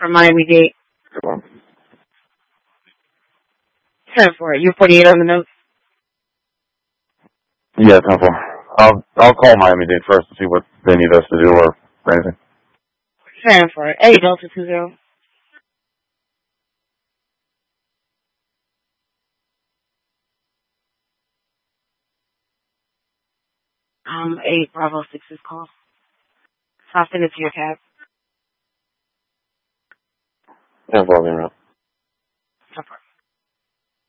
from Miami-Dade. Good one. 10-4. You're 48 on the note? Yeah, 10-4. I'll call Miami-Dade first to see what they need us to do or anything. 10-4. Hey, Delta 20. 8 Bravo 6 is called. So I'll send it to your tab. 10-4,